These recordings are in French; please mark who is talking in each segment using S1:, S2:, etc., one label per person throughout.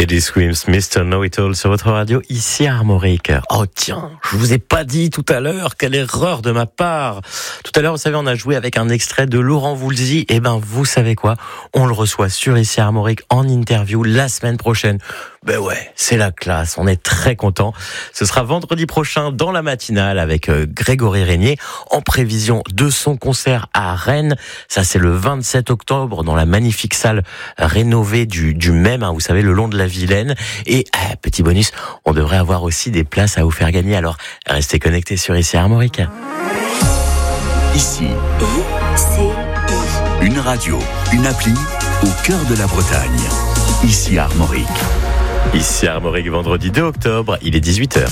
S1: Teddy Swims, Mr. Know-It-All sur votre radio, ici à Armorique. Oh tiens, je vous ai pas dit tout à l'heure, quelle erreur de ma part. Tout à l'heure, vous savez, on a joué avec un extrait de Laurent Voulzy. Eh ben, vous savez quoi? On le reçoit sur ici à Armorique en interview la semaine prochaine. Ben ouais, c'est la classe, on est très contents. Ce sera vendredi prochain dans la matinale avec Grégory Régnier en prévision de son concert à Rennes. Ça, c'est le 27 octobre dans la magnifique salle rénovée du MEM, vous savez, le long de la Vilaine. Et petit bonus, on devrait avoir aussi des places à vous faire gagner. Alors, restez connectés sur ici à Armorique.
S2: Ici, une radio, une appli au cœur de la Bretagne. Ici à Armorique.
S1: Ici à Armorique, vendredi 2 octobre, il est 18h.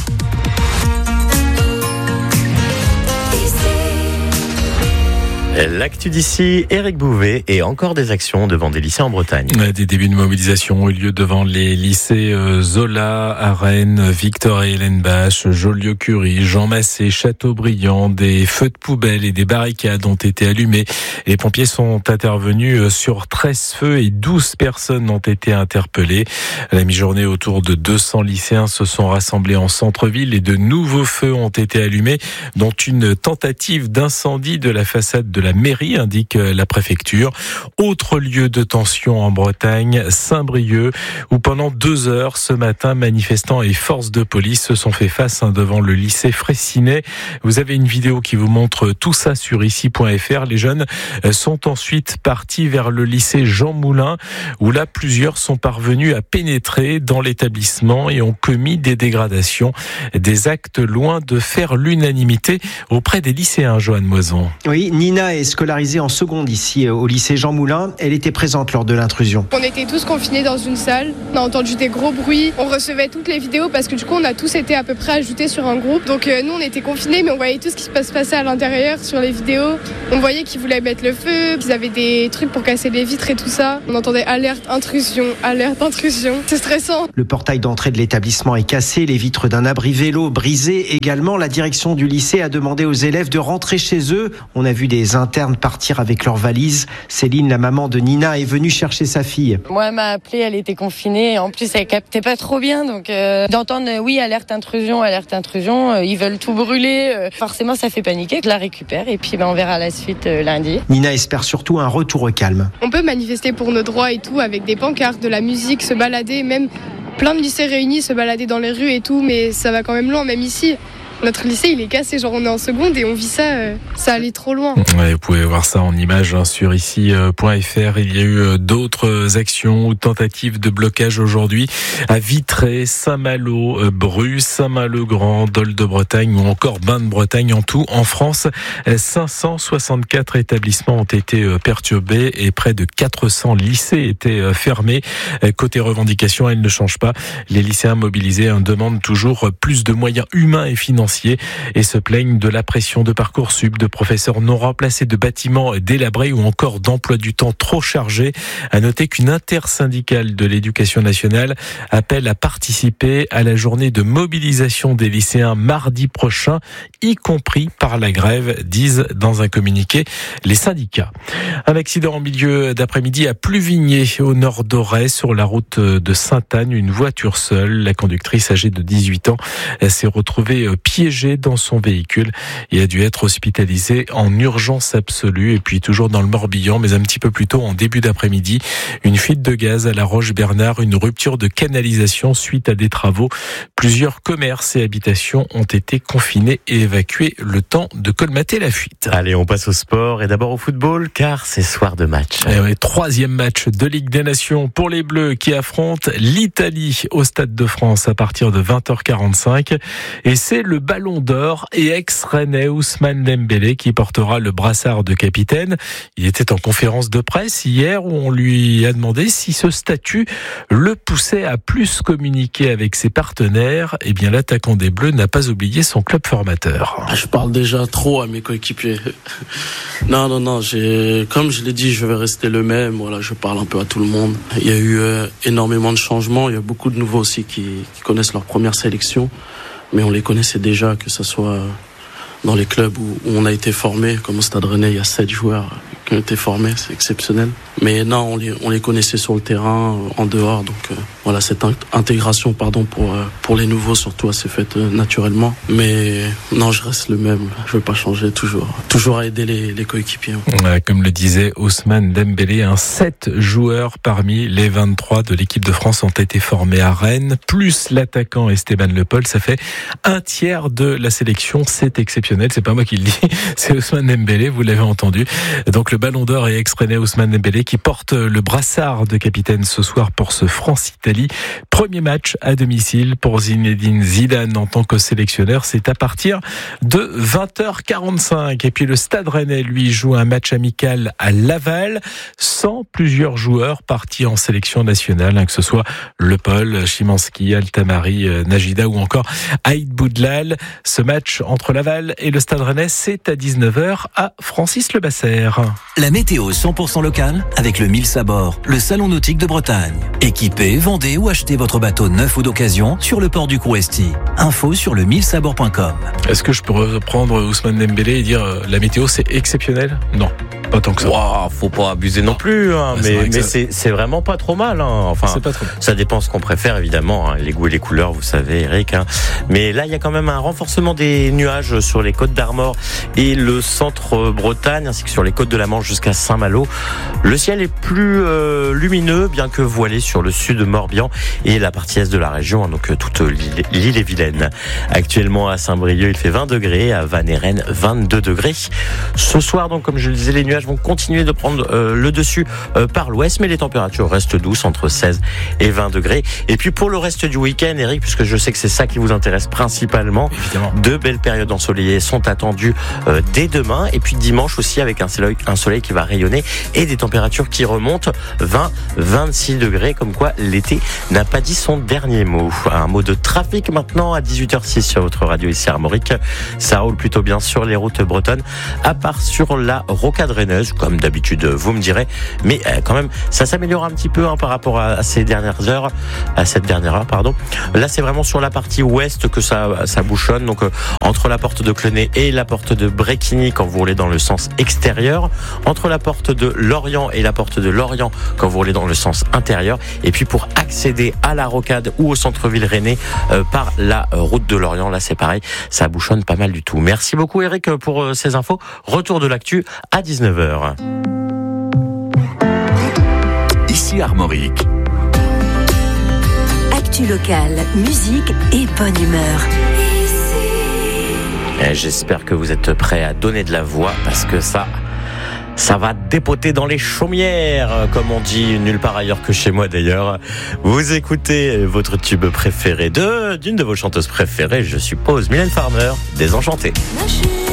S1: L'actu d'ici, Éric Bouvet, et encore des actions devant des lycées en Bretagne.
S3: Des débuts de mobilisation ont eu lieu devant les lycées Zola, à Rennes, Victor et Hélène Bache, Joliot-Curie, Jean Massé, Châteaubriand. Des feux de poubelle et des barricades ont été allumés. Les pompiers sont intervenus sur 13 feux et 12 personnes ont été interpellées. À la mi-journée, autour de 200 lycéens se sont rassemblés en centre-ville et de nouveaux feux ont été allumés, dont une tentative d'incendie de la façade de la mairie, indique la préfecture. Autre lieu de tension en Bretagne, Saint-Brieuc, où pendant 2 heures ce matin, manifestants et forces de police se sont fait face devant le lycée Fraissinet. Vous avez une vidéo qui vous montre tout ça sur ici.fr. Les jeunes sont ensuite partis vers le lycée Jean Moulin, où là, plusieurs sont parvenus à pénétrer dans l'établissement et ont commis des dégradations, des actes loin de faire l'unanimité auprès des lycéens. Joanne Moison.
S4: Oui, Nina est scolarisée en seconde ici au lycée Jean Moulin. Elle était présente lors de l'intrusion.
S5: On était tous confinés dans une salle. On a entendu des gros bruits. On recevait toutes les vidéos parce que du coup, on a tous été à peu près ajoutés sur un groupe. Donc nous, on était confinés, mais on voyait tout ce qui se passait à l'intérieur sur les vidéos. On voyait qu'ils voulaient mettre le feu, qu'ils avaient des trucs pour casser les vitres et tout ça. On entendait alerte intrusion, alerte intrusion. C'est stressant.
S4: Le portail d'entrée de l'établissement est cassé, les vitres d'un abri vélo brisées également. La direction du lycée a demandé aux élèves de rentrer chez eux. On a vu des internes partir avec leurs valises. Céline, la maman de Nina, est venue chercher sa fille.
S6: Moi, elle m'a appelée, elle était confinée. En plus, elle captait pas trop bien. Donc, d'entendre, oui, alerte intrusion, ils veulent tout brûler. Forcément, ça fait paniquer. Je la récupère et puis on verra la suite lundi.
S4: Nina espère surtout un retour au calme.
S5: On peut manifester pour nos droits et tout, avec des pancartes, de la musique, se balader, même plein de lycées réunis, se balader dans les rues et tout, mais ça va quand même loin, même ici. Notre lycée, il est cassé, genre on est en seconde et on vit ça, ça allait trop loin.
S3: Ouais, vous pouvez voir ça en images sur ici.fr. Il y a eu d'autres actions ou tentatives de blocage aujourd'hui à Vitré, Saint-Malo, Bru, Saint-Malo-Grand, Dol de Bretagne ou encore Bain de Bretagne. En tout, en France, 564 établissements ont été perturbés et près de 400 lycées étaient fermés. Côté revendication, elle ne change pas. Les lycéens mobilisés demandent toujours plus de moyens humains et financiers et se plaignent de la pression de Parcoursup, de professeurs non remplacés, de bâtiments délabrés ou encore d'emplois du temps trop chargés. À noter qu'une intersyndicale de l'éducation nationale appelle à participer à la journée de mobilisation des lycéens mardi prochain, y compris par la grève, disent dans un communiqué les syndicats. Un accident en milieu d'après-midi à Pluvigné, au nord d'Auray, sur la route de Sainte-Anne. Une voiture seule, la conductrice âgée de 18 ans, s'est retrouvée piégée dans son véhicule et a dû être hospitalisée en urgence absolue. Et puis toujours dans le Morbihan, mais un petit peu plus tôt en début d'après-midi, une fuite de gaz à la Roche-Bernard, une rupture de canalisation suite à des travaux. Plusieurs commerces et habitations ont été confinés et évacués le temps de colmater la fuite.
S1: Allez, on passe au sport et d'abord au football car c'est soir de match.
S3: Et ouais, 3e match de Ligue des Nations pour les Bleus qui affrontent l'Italie au Stade de France à partir de 20h45 et c'est le Ballon d'Or et ex-Rennais Ousmane Dembélé qui portera le brassard de capitaine. Il était en conférence de presse hier où on lui a demandé si ce statut le poussait à plus communiquer avec ses partenaires. Eh bien, l'attaquant des Bleus n'a pas oublié son club formateur.
S7: Je parle déjà trop à mes coéquipiers. Non, comme je l'ai dit, je vais rester le même. Voilà, je parle un peu à tout le monde. Il y a eu énormément de changements. Il y a beaucoup de nouveaux aussi qui connaissent leur première sélection. Mais on les connaissait déjà, que ce soit dans les clubs où on a été formé, comme au Stade Rennais, il y a 7 joueurs qui ont été formés, c'est exceptionnel. Mais non, on les connaissait sur le terrain, en dehors. Donc voilà, cette intégration, pour les nouveaux surtout, elle s'est faite naturellement. Mais non, je reste le même. Je veux pas changer, toujours à aider les coéquipiers.
S3: Comme le disait Ousmane Dembélé, 7 joueurs parmi les 23 de l'équipe de France ont été formés à Rennes, plus l'attaquant Esteban Le Pol. Ça fait un tiers de la sélection. C'est exceptionnel. C'est pas moi qui le dis, c'est Ousmane Dembélé. Vous l'avez entendu. Donc le Ballon d'Or est ex-rennais Ousmane Dembélé qui porte le brassard de capitaine ce soir pour ce France-Italie. Premier match à domicile pour Zinedine Zidane en tant que sélectionneur. C'est à partir de 20h45. Et puis le Stade Rennais, lui, joue un match amical à Laval sans plusieurs joueurs partis en sélection nationale, que ce soit Le Pol, Szymanski, Altamari, Najida ou encore Aïd Boudlal. Ce match entre Laval et le Stade Rennais, c'est à 19h à Francis-le-Basser.
S2: La météo 100% locale avec le 1000 Sabord, le salon nautique de Bretagne. Équipez, vendez ou achetez votre bateau neuf ou d'occasion sur le port du Couesti. Info sur le 1000sabord.com.
S3: Est-ce que je peux reprendre Ousmane Dembélé et dire la météo c'est exceptionnel ? Non, pas tant que ça.
S1: Wow, faut pas abuser non plus, hein, mais c'est vraiment pas trop mal. Hein. Enfin,
S3: c'est pas trop mal.
S1: Ça dépend ce qu'on préfère évidemment, hein, les goûts et les couleurs, vous savez, Eric. Hein. Mais là, il y a quand même un renforcement des nuages sur les côtes d'Armor et le centre Bretagne, ainsi que sur les côtes de la Manche jusqu'à Saint-Malo. Le ciel est plus lumineux, bien que voilé sur le sud de Morbihan et la partie est de la région, hein, donc toute l'île et Vilaine. Actuellement à Saint-Brieuc, il fait 20 degrés, à Vannes et Rennes 22 degrés. Ce soir, donc, comme je le disais, les nuages vont continuer de prendre le dessus par l'ouest, mais les températures restent douces entre 16 et 20 degrés. Et puis pour le reste du week-end, Eric, puisque je sais que c'est ça qui vous intéresse principalement, évidemment, de belles périodes ensoleillées sont attendues dès demain, et puis dimanche aussi avec un soleil qui va rayonner et des températures qui remontent 20-26 degrés, comme quoi l'été n'a pas dit son dernier mot. Un mot de trafic maintenant à 18h06 sur votre radio ici à Armorique. Ça roule plutôt bien sur les routes bretonnes, à part sur la rocade rennaise, comme d'habitude vous me direz, mais quand même ça s'améliore un petit peu par rapport à cette dernière heure. Là c'est vraiment sur la partie ouest que ça bouchonne, donc entre la porte de Clenay et la porte de Bréquigny quand vous roulez dans le sens extérieur, entre la porte de Lorient et la porte de Lorient quand vous roulez dans le sens intérieur, et puis pour accéder à la rocade ou au centre-ville rennais par la route de Lorient, là c'est pareil, ça bouchonne pas mal du tout. Merci beaucoup Eric pour ces infos. Retour de l'actu à 19h.
S2: Ici Armorique.
S8: Actu locale, musique et bonne humeur.
S1: Et j'espère que vous êtes prêts à donner de la voix, parce que ça va dépoter dans les chaumières, comme on dit nulle part ailleurs que chez moi d'ailleurs. Vous écoutez votre tube préféré d'une de vos chanteuses préférées, je suppose, Mylène Farmer, Désenchantée.